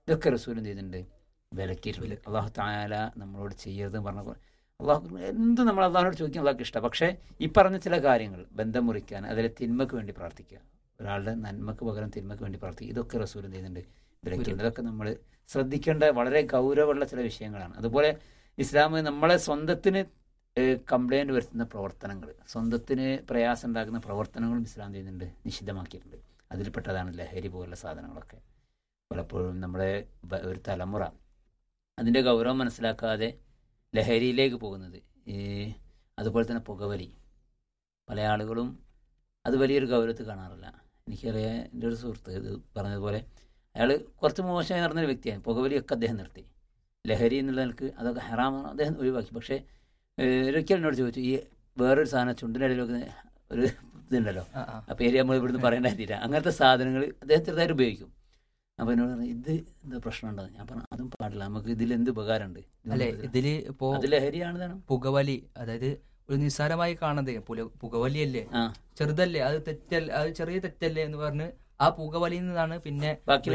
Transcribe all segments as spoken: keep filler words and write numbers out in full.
ഇതൊക്കെ റസൂൽ എന്ത് ചെയ്തിട്ടുണ്ട്, വിലക്കിയിട്ടുണ്ട്. അള്ളാഹു തആല നമ്മളോട് ചെയ്യരുത് പറഞ്ഞപ്പോൾ അള്ളാഹു എന്ത് നമ്മൾ അള്ളാഹിനോട് ചോദിക്കാൻ അള്ളാഹ്ക്ക് ഇഷ്ടമാണ്. പക്ഷേ ഈ പറഞ്ഞ ചില കാര്യങ്ങൾ, ബന്ധം മുറിക്കാൻ, അതിലെ തിന്മക്ക് വേണ്ടി പ്രാർത്ഥിക്കുക, ഒരാളുടെ നന്മക്ക് പകരം തിന്മക്ക് വേണ്ടി പ്രാർത്ഥിക്കുക, ഇതൊക്കെ റസൂൽ എന്ത് ചെയ്യുന്നുണ്ട്, വിലക്കിയിട്ടുണ്ട്. ഇതൊക്കെ നമ്മൾ ശ്രദ്ധിക്കേണ്ട വളരെ ഗൗരവമുള്ള ചില വിഷയങ്ങളാണ്. അതുപോലെ ഇസ്ലാം നമ്മളെ സ്വന്തത്തിന് കംപ്ലൈൻറ്റ് വരുത്തുന്ന പ്രവർത്തനങ്ങൾ, സ്വന്തത്തിന് പ്രയാസം ഉണ്ടാക്കുന്ന പ്രവർത്തനങ്ങളും ഇസ്ലാം ചെയ്യുന്നുണ്ട്, നിഷിദ്ധമാക്കിയിട്ടുണ്ട്. അതിൽപ്പെട്ടതാണ് ലഹരി പോലുള്ള സാധനങ്ങളൊക്കെ. പലപ്പോഴും നമ്മുടെ ഒരു തലമുറ അതിൻ്റെ ഗൗരവം മനസ്സിലാക്കാതെ ലഹരിയിലേക്ക് പോകുന്നത്. ഈ അതുപോലെ തന്നെ പുകവലി, പല ആളുകളും അത് വലിയൊരു ഗൗരവത്തിൽ കാണാറില്ല. എനിക്കറിയാം, എൻ്റെ ഒരു സുഹൃത്ത് ഇത് പറഞ്ഞതുപോലെ അയാൾ കുറച്ച് മോശമായി നടന്നൊരു വ്യക്തിയാണ്. പുകവലിയൊക്കെ അദ്ദേഹം നിർത്തി. ലഹരി എന്നുള്ള നിലക്ക് അതൊക്കെ ഹറാമാണ്, അദ്ദേഹം ഒഴിവാക്കി. പക്ഷേ ഒരിക്കലും എന്നോട് ചോദിച്ചു, ഈ വേറൊരു സാധനം ചുണ്ടിനടിയിലൊക്കെ ഒരു ഇതുണ്ടല്ലോ, ആ പേര് നമ്മൾ ഇവിടുന്ന് പറയേണ്ടായില്ല, അങ്ങനത്തെ സാധനങ്ങൾ അദ്ദേഹം ചെറുതായിട്ട് ഉപയോഗിക്കും. അപ്പോൾ എന്നോട് പറഞ്ഞു, ഇത് എന്താ പ്രശ്നം ഉണ്ടെന്ന്. ഞാൻ പറഞ്ഞു, അതും പാടില്ല, നമുക്ക് ഇതിൽ എന്ത് ഉപകാരമുണ്ട്, അല്ലെ ഇതില് ഇപ്പോ അത് ലഹരിയാണ്. പുകവലി അതായത് ഒരു നിസ്സാരമായി കാണുന്നത് പുകവലിയല്ലേ, ചെറുതല്ലേ, അത് തെറ്റല്ലേ, അത് ചെറിയ തെറ്റല്ലേ എന്ന് പറഞ്ഞ് ആ പുകവലിയിൽ നിന്നാണ് പിന്നെ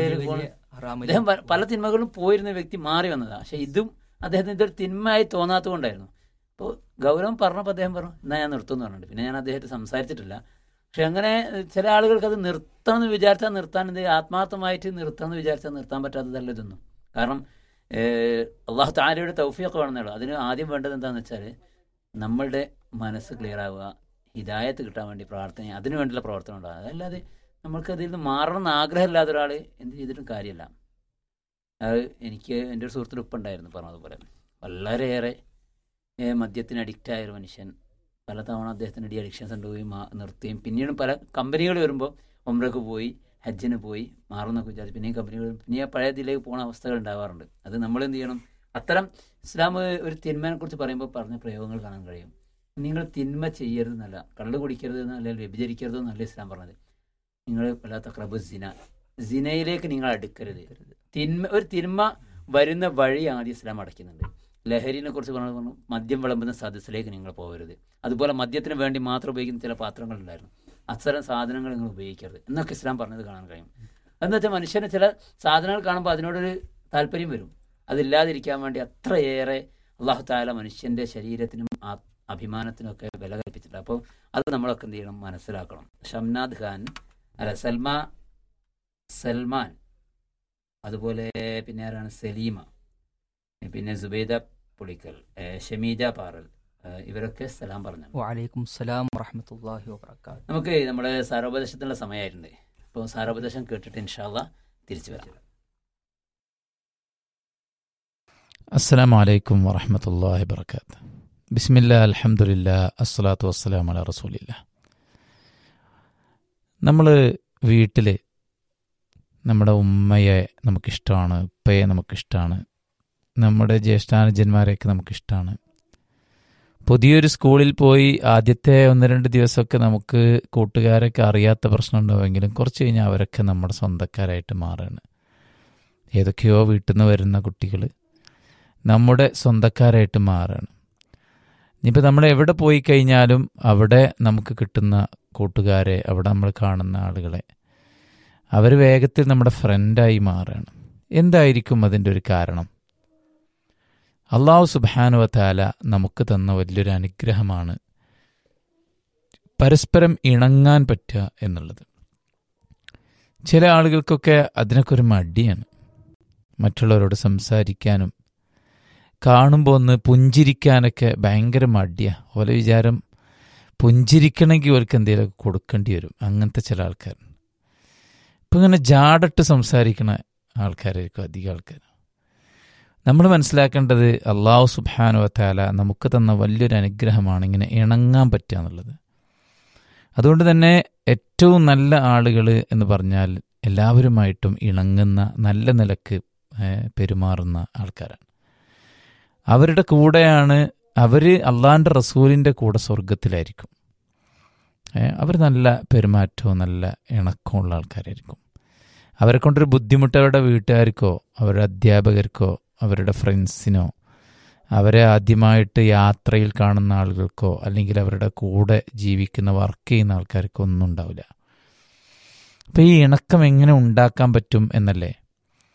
അദ്ദേഹം പല തിന്മകളും പോയിരുന്ന വ്യക്തി മാറി വന്നതാണ്. പക്ഷെ ഇതും അദ്ദേഹത്തിന് ഇതൊരു തിന്മയായി തോന്നാത്തത് കൊണ്ടായിരുന്നു. അപ്പോൾ ഗൗരവം പറഞ്ഞപ്പോൾ അദ്ദേഹം പറഞ്ഞു, എന്നാൽ ഞാൻ നിർത്തുമെന്ന് പറഞ്ഞിട്ടുണ്ട്. പിന്നെ ഞാൻ അദ്ദേഹത്തെ സംസാരിച്ചിട്ടില്ല. പക്ഷെ അങ്ങനെ ചില ആളുകൾക്ക് അത് നിർത്താമെന്ന് വിചാരിച്ചാൽ നിർത്താൻ, എന്ത് ആത്മാർത്ഥമായിട്ട് നിർത്താമെന്ന് വിചാരിച്ചാൽ നിർത്താൻ പറ്റാത്തതല്ല ഇതൊന്നും. കാരണം അള്ളാഹു തആലയുടെ തൗഫീഖ് വേണമെന്നുള്ളൂ. അതിന് ആദ്യം വേണ്ടത് എന്താണെന്ന് വെച്ചാൽ നമ്മളുടെ മനസ്സ് ക്ലിയർ ആവുക, ഹിദായത്ത് കിട്ടാൻ വേണ്ടി പ്രാർത്ഥന, അതിനു വേണ്ടിയുള്ള പ്രവർത്തനം ഉണ്ടാകുക. അതല്ലാതെ നമ്മൾക്ക് അതിൽ നിന്ന് മാറണമെന്ന് ആഗ്രഹമില്ലാത്ത ഒരാൾ എന്ത് ചെയ്തിട്ടും കാര്യമില്ല. അത് എനിക്ക് എൻ്റെ ഒരു സുഹൃത്തിൻ്റെ ഉപ്പ ഉണ്ടായിരുന്നു പറഞ്ഞതുപോലെ, വളരെയേറെ മദ്യത്തിന് അഡിക്റ്റായ ഒരു മനുഷ്യൻ. പല തവണ അദ്ദേഹത്തിന് ഡി അഡിക്ഷൻസ് കൊണ്ടുപോയി നിർത്തുകയും പിന്നീട് പല കമ്പനികൾ വരുമ്പോൾ ഉംറയ്ക്ക് പോയി, ഹജ്ജിന് പോയി മാറുന്നൊക്കെ വിചാരിച്ചു പിന്നെയും കമ്പനികൾ പിന്നെ പഴയ ഇതിലേക്ക് പോകുന്ന അവസ്ഥകൾ ഉണ്ടാവാറുണ്ട്. അത് നമ്മൾ എന്ത് ചെയ്യണം, അത്തരം ഇസ്ലാം ഒരു തിന്മയെ കുറിച്ച് പറയുമ്പോൾ പറഞ്ഞ പ്രയോഗങ്ങൾ കാണാൻ കഴിയും. നിങ്ങൾ തിന്മ ചെയ്യരുതെന്നല്ല, കള്ള് കുടിക്കരുത് എന്നല്ല, വ്യഭിചരിക്കരുത് എന്നല്ല ഇസ്ലാം പറഞ്ഞത്. നിങ്ങൾ വല്ലാത്ത ക്രബ് സിന, സിനയിലേക്ക് നിങ്ങൾ അടുക്കരുത്. തിന്മ ഒരു തിന്മ വരുന്ന വഴി ആദ്യം ഇസ്ലാം അടയ്ക്കുന്നുണ്ട്. ലഹരിനെ കുറിച്ച് പറഞ്ഞു, മദ്യം വിളമ്പുന്ന സദസ്സിലേക്ക് നിങ്ങൾ പോകരുത്. അതുപോലെ മദ്യത്തിന് വേണ്ടി മാത്രം ഉപയോഗിക്കുന്ന ചില പാത്രങ്ങളുണ്ടായിരുന്നു, അത്തരം സാധനങ്ങൾ നിങ്ങൾ ഉപയോഗിക്കരുത് എന്നൊക്കെ ഇസ്ലാം പറഞ്ഞത് കാണാൻ കഴിയും. എന്ന് വെച്ചാൽ മനുഷ്യന് ചില സാധനങ്ങൾ കാണുമ്പോൾ അതിനോടൊരു താല്പര്യം വരും. അതില്ലാതിരിക്കാൻ വേണ്ടി അത്രയേറെ അള്ളാഹു തആല മനുഷ്യൻ്റെ ശരീരത്തിനും അഭിമാനത്തിനും ഒക്കെ വില കൽപ്പിച്ചിട്ടുണ്ട്. അപ്പോൾ അത് നമ്മളൊക്കെ എന്ത് ചെയ്യണം, മനസ്സിലാക്കണം. ഷംനാദ് ഖാൻ അല്ല സൽമാ സൽമാൻ, അതുപോലെ പിന്നെ ആരാണ്, സലീമ, പിന്നെ സുബൈദ പുളിക്കൽ, ഷമീജ പാറൽ, ഇവരൊക്കെ സലാം പറഞ്ഞു. വഅലൈക്കും സലാം വറഹ്മത്തുള്ളാഹി വബറകാതുഹു. നമുക്ക് നമ്മുടെ സാരോപദേശത്തിനുള്ള സമയമായിട്ടുണ്ട്. അപ്പോൾ സാരോപദേശം കേട്ടിട്ട് ഇൻഷാ അല്ലാഹ് തിരിച്ചു വരാം. അസ്സലാമു അലൈക്കും വറഹ്മത്തുള്ളാഹി വബറകാതുഹു. ബിസ്മില്ലാ അൽഹംദുലില്ലാ അസ്സലാത്തു വസ്സലാമു അലാ റസൂലില്ലാ. നമ്മൾ വീട്ടിൽ നമ്മുടെ ഉമ്മയെ നമുക്കിഷ്ടമാണ്, ഉപ്പയെ നമുക്കിഷ്ടമാണ്, നമ്മുടെ ജ്യേഷ്ഠാനുജന്മാരെയൊക്കെ നമുക്കിഷ്ടമാണ്. പുതിയൊരു സ്കൂളിൽ പോയി ആദ്യത്തെ ഒന്ന് രണ്ട് ദിവസമൊക്കെ നമുക്ക് കൂട്ടുകാരൊക്കെ അറിയാത്ത പ്രശ്നം ഉണ്ടാവുമെങ്കിലും കുറച്ച് കഴിഞ്ഞാൽ അവരൊക്കെ നമ്മുടെ സ്വന്തക്കാരായിട്ട് മാറുകയാണ്. ഏതൊക്കെയോ വീട്ടിൽ നിന്ന് വരുന്ന കുട്ടികൾ നമ്മുടെ സ്വന്തക്കാരായിട്ട് മാറുകയാണ്. ഇനിയിപ്പോൾ നമ്മൾ എവിടെ പോയി കഴിഞ്ഞാലും അവിടെ നമുക്ക് കിട്ടുന്ന കൂട്ടുകാരെ, അവിടെ നമ്മൾ കാണുന്ന ആളുകളെ, അവർ വേഗത്തിൽ നമ്മുടെ ഫ്രണ്ടായി മാറുകയാണ്. എന്തായിരിക്കും അതിൻ്റെ ഒരു കാരണം? അള്ളാഹു സുബ്ഹാനഹു വ തആല നമുക്ക് തന്ന വലിയൊരു അനുഗ്രഹമാണ് പരസ്പരം ഇണങ്ങാൻ പറ്റുക എന്നുള്ളത്. ചില ആളുകൾക്കൊക്കെ അതിനൊക്കെ ഒരു മടിയാണ്, മറ്റുള്ളവരോട് സംസാരിക്കാനും കാണുമ്പോൾ ഒന്ന് പുഞ്ചിരിക്കാനൊക്കെ ഭയങ്കര മടിയാണ്. ഓലെ വിചാരം പുഞ്ചിരിക്കണമെങ്കിൽ അവർക്ക് എന്തെങ്കിലുമൊക്കെ കൊടുക്കേണ്ടി വരും. അങ്ങനത്തെ ചില ആൾക്കാർ ഇപ്പം ഇങ്ങനെ ജാടട്ട് സംസാരിക്കുന്ന ആൾക്കാരായിരിക്കും അധികം ആൾക്കാർ. നമ്മൾ മനസ്സിലാക്കേണ്ടത് അള്ളാഹു സുബ്ഹാനഹു വ തആല നമുക്ക് തന്ന വലിയൊരു അനുഗ്രഹമാണ് ഇങ്ങനെ ഇണങ്ങാൻ പറ്റുക എന്നുള്ളത്. അതുകൊണ്ട് തന്നെ ഏറ്റവും നല്ല ആളുകൾ എന്ന് പറഞ്ഞാൽ എല്ലാവരുമായിട്ടും ഇണങ്ങുന്ന, നല്ല നിലക്ക് പെരുമാറുന്ന ആൾക്കാരാണ്. അവരുടെ കൂടെയാണ് അവർ അള്ളാഹിൻ്റെ റസൂലിൻ്റെ കൂടെ സ്വർഗത്തിലായിരിക്കും. അവർ നല്ല പെരുമാറ്റവും നല്ല ഇണക്കമുള്ള ആൾക്കാരായിരിക്കും. അവരെ കൊണ്ടൊരു ബുദ്ധിമുട്ട് അവരുടെ വീട്ടുകാർക്കോ അവരുടെ അധ്യാപകർക്കോ അവരുടെ ഫ്രണ്ട്സിനോ അവരെ ആദ്യമായിട്ട് യാത്രയിൽ കാണുന്ന ആളുകൾക്കോ അല്ലെങ്കിൽ അവരുടെ കൂടെ ജീവിക്കുന്ന വർക്ക് ചെയ്യുന്ന ആൾക്കാർക്കോ ഒന്നും ഉണ്ടാവില്ല. അപ്പോൾ ഈ ഇണക്കം എങ്ങനെ ഉണ്ടാക്കാൻ പറ്റും എന്നല്ലേ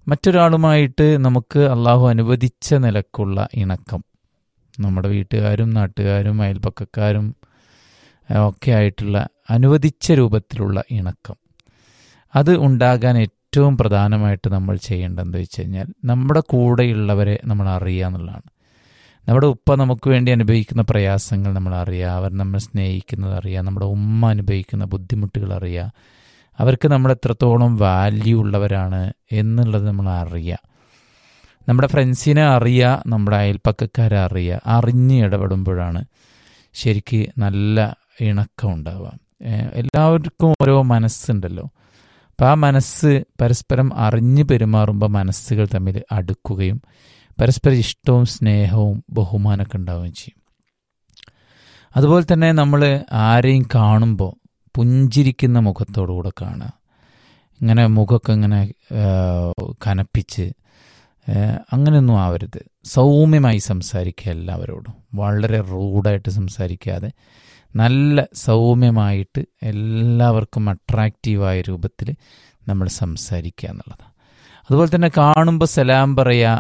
മറ്റൊരാളുമായിട്ട് നമുക്ക് അള്ളാഹു അനുവദിച്ച നിലക്കുള്ള ഇണക്കം, നമ്മുടെ വീട്ടുകാരും നാട്ടുകാരും അയൽപക്കക്കാരും ഒക്കെ ആയിട്ടുള്ള അനുവദിച്ച രൂപത്തിലുള്ള ഇണക്കം, അത് ഉണ്ടാകാൻ ഏറ്റവും പ്രധാനമായിട്ട് നമ്മൾ ചെയ്യേണ്ടതെന്ന് വെച്ച് കഴിഞ്ഞാൽ നമ്മുടെ കൂടെയുള്ളവരെ നമ്മൾ അറിയുക എന്നുള്ളതാണ്. നമ്മുടെ ഉപ്പ നമുക്ക് വേണ്ടി അനുഭവിക്കുന്ന പ്രയാസങ്ങൾ നമ്മൾ അറിയുക, അവർ നമ്മൾ സ്നേഹിക്കുന്നത് അറിയുക, നമ്മുടെ ഉമ്മ അനുഭവിക്കുന്ന ബുദ്ധിമുട്ടുകൾ അറിയുക, അവർക്ക് നമ്മൾ എത്രത്തോളം വാല്യൂ ഉള്ളവരാണ് എന്നുള്ളത് നമ്മൾ അറിയുക. നമ്മുടെ ഫ്രണ്ട്സിനെ അറിയുക, നമ്മുടെ അയൽപ്പക്കക്കാരെ അറിയുക. അറിഞ്ഞ് ഇടപെടുമ്പോഴാണ് ശരിക്ക് നല്ല ഇണക്കം ഉണ്ടാവുക. എല്ലാവർക്കും ഓരോ മനസ്സുണ്ടല്ലോ. അപ്പം ആ മനസ്സ് പരസ്പരം അറിഞ്ഞ് പെരുമാറുമ്പോൾ മനസ്സുകൾ തമ്മിൽ അടുക്കുകയും പരസ്പര ഇഷ്ടവും സ്നേഹവും ബഹുമാനമൊക്കെ ഉണ്ടാവുകയും ചെയ്യും. അതുപോലെ തന്നെ നമ്മൾ ആരെയും കാണുമ്പോൾ പുഞ്ചിരിക്കുന്ന മുഖത്തോടുകൂടെ കാണുക. ഇങ്ങനെ മുഖമൊക്കെ ഇങ്ങനെ കനപ്പിച്ച് അങ്ങനെയൊന്നും ആവരുത്. സൗമ്യമായി സംസാരിക്കുക എല്ലാവരോടും, വളരെ റൂഡായിട്ട് സംസാരിക്കാതെ നല്ല സൗമ്യമായിട്ട് എല്ലാവർക്കും അട്രാക്റ്റീവായ രൂപത്തിൽ നമ്മൾ സംസാരിക്കുക എന്നുള്ളതാണ്. അതുപോലെ തന്നെ കാണുമ്പോൾ സലാം പറയുക,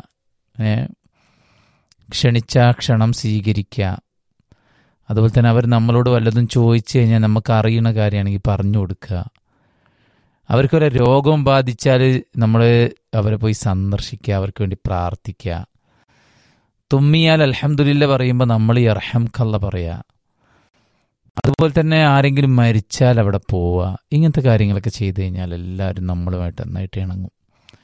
ക്ഷണിച്ച ക്ഷണം സ്വീകരിക്കുക. അതുപോലെ തന്നെ അവർ നമ്മളോട് വല്ലതും ചോദിച്ചു കഴിഞ്ഞാൽ നമുക്ക് അറിയുന്ന കാര്യമാണെങ്കിൽ പറഞ്ഞു കൊടുക്കുക. അവർക്കൊരു രോഗം ബാധിച്ചാൽ നമ്മൾ അവരെ പോയി സന്ദർശിക്കുക, അവർക്ക് വേണ്ടി പ്രാർത്ഥിക്കുക. തുമ്മിയാൽ അൽഹംദുലില്ലാ പറയുമ്പോൾ നമ്മൾ യർഹംകല്ല പറയുക. അതുപോലെ തന്നെ ആരെങ്കിലും മരിച്ചാൽ അവിടെ പോവുക. ഇങ്ങനത്തെ കാര്യങ്ങളൊക്കെ ചെയ്തു കഴിഞ്ഞാൽ എല്ലാവരും നമ്മളുമായിട്ട് നന്നായിട്ട് ഇണങ്ങും.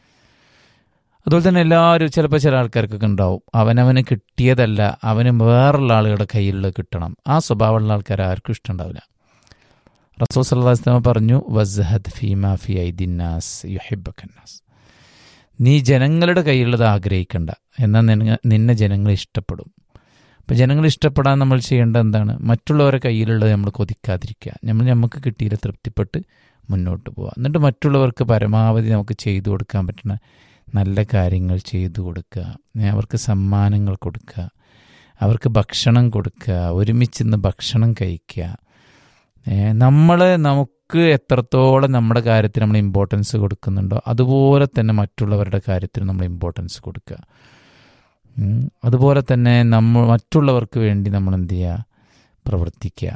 അതുപോലെ തന്നെ എല്ലാവരും, ചിലപ്പോൾ ചില ആൾക്കാർക്കൊക്കെ ഉണ്ടാവും അവനവന് കിട്ടിയതല്ല അവന് വേറുള്ള ആളുകളുടെ കയ്യിലുള്ള കിട്ടണം. ആ സ്വഭാവമുള്ള ആൾക്കാർ ആർക്കും ഇഷ്ടമുണ്ടാവില്ല. റസൂൽ സല്ലല്ലാഹു അലൈഹി വസല്ലം പറഞ്ഞു, വസ്ഹദ് ഫീമാ ഫീ ഐദിന്നാസ് യുഹിബ്ബുക്കന്നാസ്. നീ ജനങ്ങളുടെ കയ്യിലുള്ളത് ആഗ്രഹിക്കണ്ട, എന്നാൽ നിന്നെ ജനങ്ങൾ ഇഷ്ടപ്പെടും. അപ്പോൾ ജനങ്ങൾ ഇഷ്ടപ്പെടാൻ നമ്മൾ ചെയ്യേണ്ടത് എന്താണ്? മറ്റുള്ളവരുടെ കയ്യിലുള്ളത് നമ്മൾ കൊതിക്കാതിരിക്കുക. നമ്മൾ നമുക്ക് കിട്ടിയത് തൃപ്തിപ്പെട്ട് മുന്നോട്ട് പോവുക. എന്നിട്ട് മറ്റുള്ളവർക്ക് പരമാവധി നമുക്ക് ചെയ്തു കൊടുക്കാൻ പറ്റുന്ന നല്ല കാര്യങ്ങൾ ചെയ്തു കൊടുക്കുക. അവർക്ക് സമ്മാനങ്ങൾ കൊടുക്കുക, അവർക്ക് ഭക്ഷണം കൊടുക്കുക, ഒരുമിച്ചിന്ന് ഭക്ഷണം കഴിക്കുക. നമ്മൾ നമുക്ക് എത്രത്തോളം നമ്മുടെ കാര്യത്തിന് നമ്മൾ ഇമ്പോർട്ടൻസ് കൊടുക്കുന്നുണ്ടോ അതുപോലെ തന്നെ മറ്റുള്ളവരുടെ കാര്യത്തിന് നമ്മൾ ഇമ്പോർട്ടൻസ് കൊടുക്കുക. അതുപോലെ തന്നെ നമ്മൾ മറ്റുള്ളവർക്ക് വേണ്ടി നമ്മൾ എന്ത് ചെയ്യുക? പ്രവർത്തിക്കുക.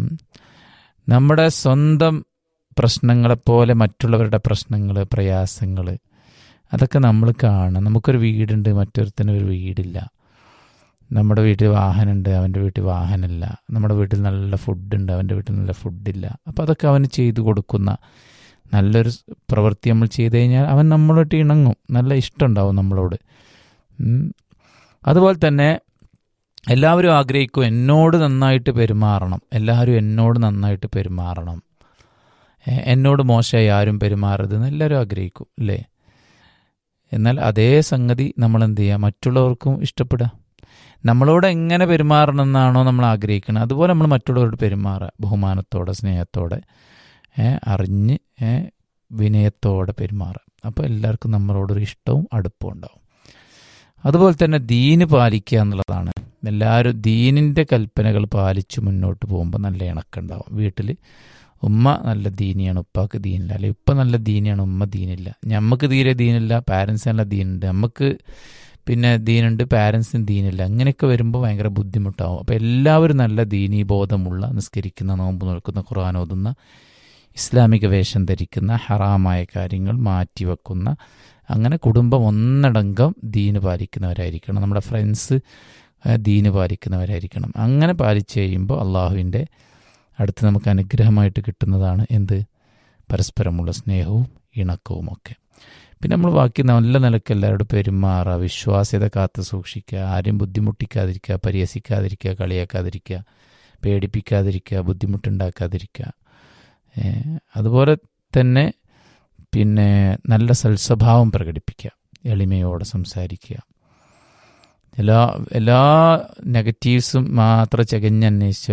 നമ്മുടെ സ്വന്തം പ്രശ്നങ്ങളെപ്പോലെ മറ്റുള്ളവരുടെ പ്രശ്നങ്ങൾ, പ്രയാസങ്ങൾ അതൊക്കെ നമ്മൾ കാണുക. നമുക്കൊരു വീടുണ്ട്, മറ്റൊരുത്തനൊരു വീടില്ല. നമ്മുടെ വീട്ടിൽ വാഹനമുണ്ട്, അവൻ്റെ വീട്ടിൽ വാഹനമില്ല. നമ്മുടെ വീട്ടിൽ നല്ല ഫുഡുണ്ട്, അവൻ്റെ വീട്ടിൽ നല്ല ഫുഡില്ല. അപ്പോൾ അതൊക്കെ അവന് ചെയ്തു കൊടുക്കുന്ന നല്ലൊരു പ്രവൃത്തി നമ്മൾ ചെയ്തു കഴിഞ്ഞാൽ അവൻ നമ്മളോട്ട് ഇണങ്ങും, നല്ല ഇഷ്ടമുണ്ടാവും നമ്മളോട്. അതുപോലെ തന്നെ എല്ലാവരും ആഗ്രഹിക്കും എന്നോട് നന്നായിട്ട് പെരുമാറണം, എല്ലാവരും എന്നോട് നന്നായിട്ട് പെരുമാറണം, എന്നോട് മോശമായി ആരും പെരുമാറരുതെന്ന് എല്ലാവരും ആഗ്രഹിക്കും അല്ലേ? എന്നാൽ അതേ സംഗതി നമ്മൾ എന്ത് ചെയ്യുക? മറ്റുള്ളവർക്കും ഇഷ്ടപ്പെടുക. നമ്മളോട് എങ്ങനെ പെരുമാറണം എന്നാണോ നമ്മൾ ആഗ്രഹിക്കുന്നത് അതുപോലെ നമ്മൾ മറ്റുള്ളവരോട് പെരുമാറുക. ബഹുമാനത്തോടെ, സ്നേഹത്തോടെ, അറിഞ്ഞ് വിനയത്തോടെ പെരുമാറുക. അപ്പോൾ എല്ലാവർക്കും നമ്മളോടൊരു ഇഷ്ടവും അടുപ്പവും ഉണ്ടാവും. അതുപോലെ തന്നെ ദീന് പാലിക്കുക എന്നുള്ളതാണ്. എല്ലാവരും ദീനിൻ്റെ കൽപ്പനകൾ പാലിച്ച് മുന്നോട്ട് പോകുമ്പോൾ നല്ല ഇണക്കുണ്ടാവും. വീട്ടിൽ ഉമ്മ നല്ല ദീനിയാണ്, ഉപ്പാക്ക് ദീനില്ല, അല്ലെ ഉപ്പ നല്ല ദീനിയാണ്, ഉമ്മ ദീനില്ല, ഞമ്മക്ക് തീരെ ദീനില്ല, പാരൻസ് നല്ല ദീനുണ്ട്, നമുക്ക് പിന്നെ ദീനുണ്ട്, പാരൻസിന് ദീനില്ല. അങ്ങനെയൊക്കെ വരുമ്പോൾ ഭയങ്കര ബുദ്ധിമുട്ടാവും. അപ്പോൾ എല്ലാവരും നല്ല ദീനീ ബോധമുള്ള, നിസ്കരിക്കുന്ന, നോമ്പ് നോക്കുന്ന, ഖുർആൻ ഓതുന്ന, ഇസ്ലാമിക വേഷം ധരിക്കുന്ന, ഹറാമായ കാര്യങ്ങൾ മാറ്റിവെക്കുന്ന, അങ്ങനെ കുടുംബം ഒന്നടങ്കം ദീന് പാലിക്കുന്നവരായിരിക്കണം. നമ്മുടെ ഫ്രണ്ട്സ് ദീന് പാലിക്കുന്നവരായിരിക്കണം. അങ്ങനെ പാലിച്ച് കഴിയുമ്പോൾ അള്ളാഹുവിൻ്റെ അടുത്ത് നമുക്ക് അനുഗ്രഹമായിട്ട് കിട്ടുന്നതാണ് എന്ത്? പരസ്പരമുള്ള സ്നേഹവും ഇണക്കവും ഒക്കെ. പിന്നെ നമ്മൾ ബാക്കി നല്ല നിലയ്ക്ക് എല്ലാവരോടും പെരുമാറുക, വിശ്വാസ്യത കാത്തു സൂക്ഷിക്കുക, ആരും ബുദ്ധിമുട്ടിക്കാതിരിക്കുക, പരിഹസിക്കാതിരിക്കുക, കളിയാക്കാതിരിക്കുക, പേടിപ്പിക്കാതിരിക്കുക, ബുദ്ധിമുട്ടുണ്ടാക്കാതിരിക്കുക. അതുപോലെ തന്നെ പിന്നെ നല്ല സൽസ്വഭാവം പ്രകടിപ്പിക്കുക, എളിമയോടെ സംസാരിക്കുക. എല്ലാ എല്ലാ നെഗറ്റീവ്സും മാത്രം ചകഞ്ഞന്വേഷിച്ച്